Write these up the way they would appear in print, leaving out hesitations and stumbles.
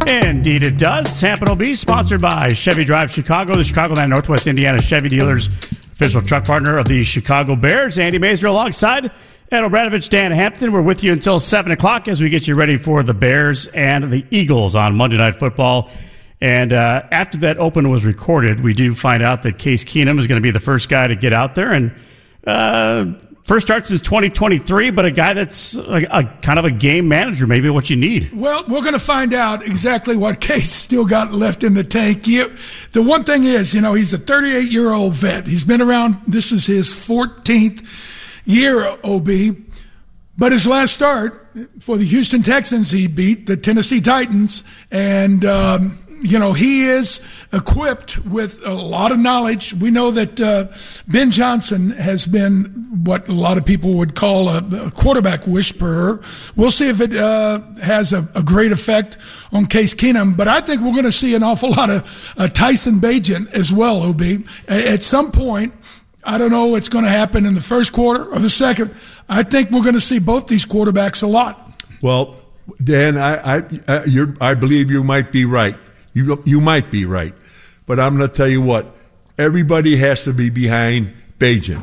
Indeed it does. Tampa will be sponsored by Chevy Drive Chicago, the Chicagoland Northwest Indiana Chevy dealers, official truck partner of the Chicago Bears. Andy Mazer alongside Ed Obradovich, Dan Hampton. We're with you until 7 o'clock as we get you ready for the Bears and the Eagles on Monday Night Football. And after that open was recorded, we do find out that Case Keenum is going to be the first guy to get out there. And first start since 2023, but a guy that's a kind of a game manager, maybe what you need. Well, we're going to find out exactly what Case still got left in the tank. The one thing is, he's a 38-year-old vet. He's been around. This is his 14th year, OB. But his last start for the Houston Texans, he beat the Tennessee Titans. And, he is equipped with a lot of knowledge. We know that Ben Johnson has been what a lot of people would call a quarterback whisperer. We'll see if it has a great effect on Case Keenum. But I think we're going to see an awful lot of Tyson Bagent as well, OB. At some point, I don't know what's going to happen in the first quarter or the second. I think we're going to see both these quarterbacks a lot. Well, Dan, I believe you might be right. You might be right. But I'm going to tell you what. Everybody has to be behind Bagent.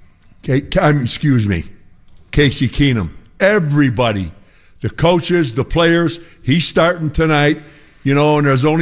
Casey Keenum. Everybody. The coaches, the players. He's starting tonight. And there's only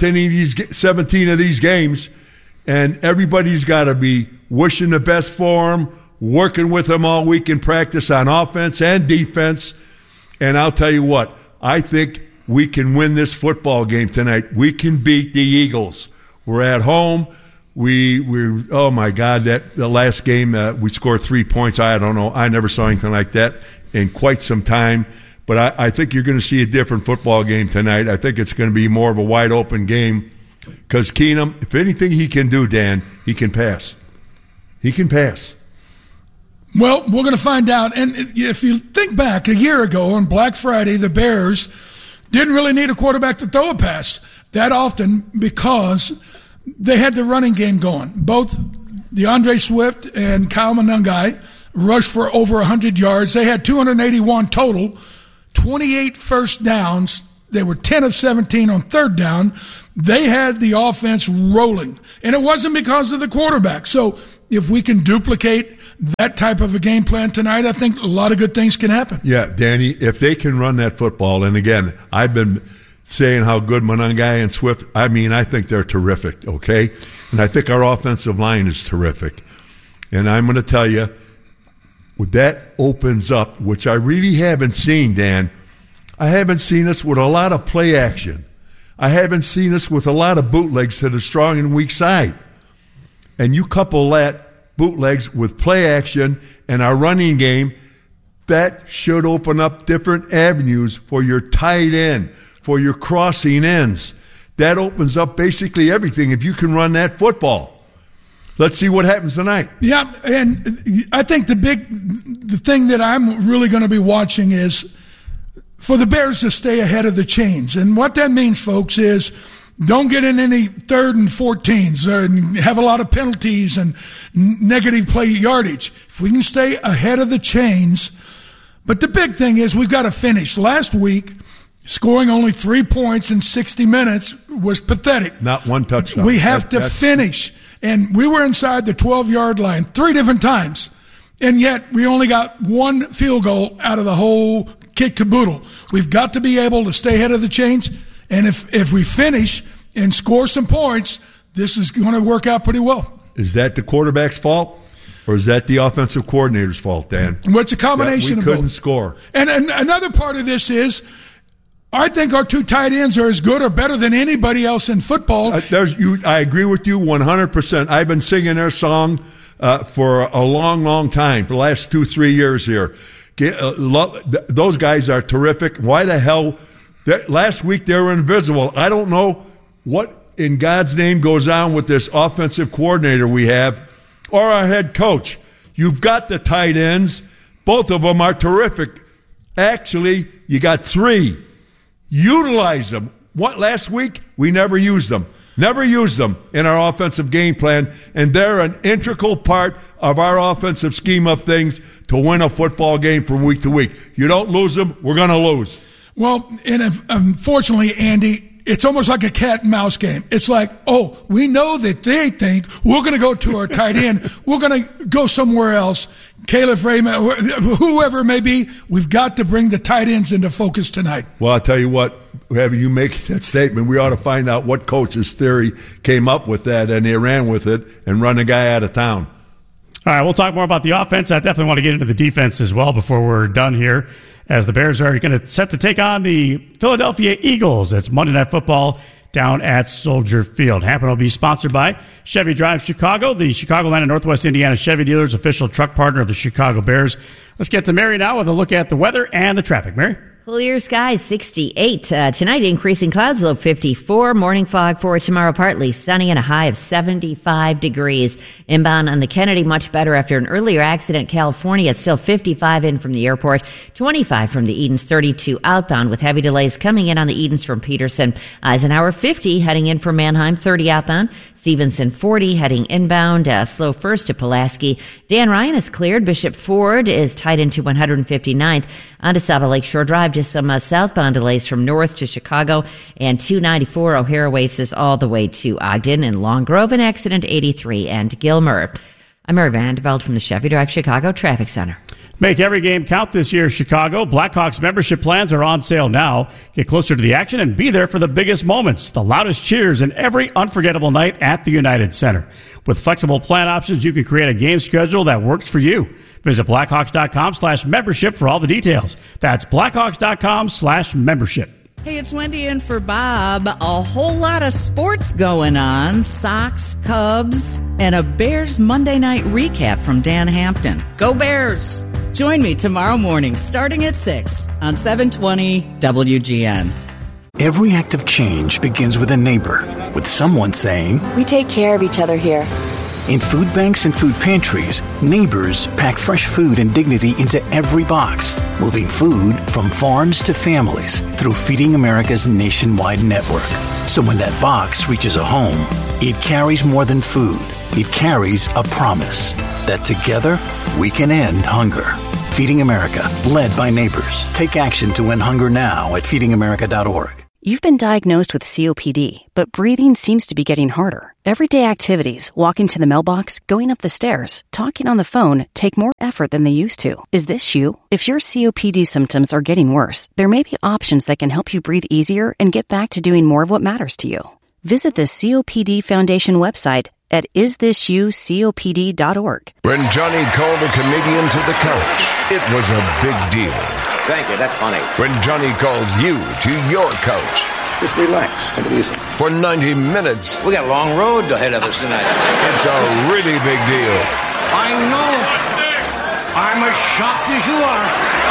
17 of these games. And everybody's got to be wishing the best for him, working with him all week in practice on offense and defense. And I'll tell you what, I think we can win this football game tonight. We can beat the Eagles. We're at home. We're oh, my God, the last game we scored 3 points. I don't know. I never saw anything like that in quite some time. But I think you're going to see a different football game tonight. I think it's going to be more of a wide-open game. Because Keenum, if anything he can do, Dan, he can pass. He can pass. Well, we're going to find out. And if you think back a year ago on Black Friday, the Bears didn't really need a quarterback to throw a pass that often because they had the running game going. Both DeAndre Swift and Kyle Monangai rushed for over 100 yards. They had 281 total, 28 first downs. They were 10 of 17 on third down. They had the offense rolling, and it wasn't because of the quarterback. So if we can duplicate that type of a game plan tonight, I think a lot of good things can happen. Yeah, Danny, if they can run that football, and again, I've been saying how good Monangai and Swift, I think they're terrific, okay? And I think our offensive line is terrific. And I'm going to tell you, that opens up, which I really haven't seen, Dan. I haven't seen us with a lot of play action. I haven't seen us with a lot of bootlegs to the strong and weak side. And you couple that bootlegs with play action and our running game, that should open up different avenues for your tight end, for your crossing ends. That opens up basically everything if you can run that football. Let's see what happens tonight. Yeah, and I think the thing that I'm really going to be watching is for the Bears to stay ahead of the chains. And what that means, folks, is don't get in any 3rd and 14s and have a lot of penalties and negative play yardage. If we can stay ahead of the chains. But the big thing is we've got to finish. Last week, scoring only 3 points in 60 minutes was pathetic. Not one touchdown. We have to finish. And we were inside the 12-yard line 3 different times. And yet we only got 1 field goal out of the whole kit caboodle. We've got to be able to stay ahead of the chains, and if we finish and score some points, this is going to work out pretty well. Is that the quarterback's fault, or is that the offensive coordinator's fault, Dan? Well, it's a combination of both. We couldn't score. And another part of this is I think our 2 tight ends are as good or better than anybody else in football. I agree with you 100%. I've been singing their song for a long, long time, for the last 2-3 years here. Those guys are terrific. Why the hell? Last week they were invisible. I don't know what in God's name goes on with this offensive coordinator we have or our head coach. You've got the tight ends. Both of them are terrific. Actually, you got 3. Utilize them. Last week, we never used them. Never used them in our offensive game plan, and they're an integral part of our offensive scheme of things to win a football game from week to week. You don't lose them, we're going to lose. Well, and unfortunately, Andy, it's almost like a cat and mouse game. It's like, oh, we know that they think we're going to go to our tight end. We're going to go somewhere else. Caleb Raymond, whoever it may be, we've got to bring the tight ends into focus tonight. Well, I'll tell you what, having you make that statement, we ought to find out what coach's theory came up with that, and they ran with it and run a guy out of town. All right, we'll talk more about the offense. I definitely want to get into the defense as well before we're done here, as the Bears are going to set to take on the Philadelphia Eagles. It's Monday Night Football down at Soldier Field. Happen will be sponsored by Chevy Drive Chicago, the Chicagoland and Northwest Indiana Chevy dealers, official truck partner of the Chicago Bears. Let's get to Mary now with a look at the weather and the traffic. Mary? Clear skies, 68. Tonight, increasing clouds, low 54. Morning fog for tomorrow, partly sunny and a high of 75 degrees. Inbound on the Kennedy, much better after an earlier accident. California, still 55 in from the airport, 25 from the Edens, 32 outbound with heavy delays coming in on the Edens from Peterson. Eisenhower, 50 heading in from Manheim, 30 outbound. Stevenson, 40 heading inbound. Slow first to Pulaski. Dan Ryan is cleared. Bishop Ford is tied into 159th. On to Saba Lake Shore Drive, just some southbound delays from North to Chicago, and 294 O'Hare Oasis all the way to Ogden and Long Grove, and accident 83 and Gilmer. I'm Mary Vandeveld from the Chevy Drive Chicago Traffic Center. Make every game count this year, Chicago. Blackhawks membership plans are on sale now. Get closer to the action and be there for the biggest moments, the loudest cheers, and every unforgettable night at the United Center. With flexible plan options, you can create a game schedule that works for you. Visit Blackhawks.com/membership for all the details. That's Blackhawks.com/membership. Hey, it's Wendy in for Bob. A whole lot of sports going on. Sox, Cubs, and a Bears Monday night recap from Dan Hampton. Go Bears! Join me tomorrow morning starting at 6 on 720 WGN. Every act of change begins with a neighbor, with someone saying, "We take care of each other here." In food banks and food pantries, neighbors pack fresh food and dignity into every box, moving food from farms to families through Feeding America's nationwide network. So when that box reaches a home, it carries more than food. It carries a promise that together we can end hunger. Feeding America, led by neighbors. Take action to end hunger now at feedingamerica.org. You've been diagnosed with COPD, but breathing seems to be getting harder. Everyday activities, walking to the mailbox, going up the stairs, talking on the phone, take more effort than they used to. Is this you? If your COPD symptoms are getting worse, there may be options that can help you breathe easier and get back to doing more of what matters to you. Visit the COPD Foundation website at isthisyoucopd.org. When Johnny called a comedian to the couch, it was a big deal. Thank you, that's funny. When Johnny calls you to your couch. Just relax, take it easy. For 90 minutes. We got a long road ahead of us tonight. It's a really big deal. I know. I'm as shocked as you are.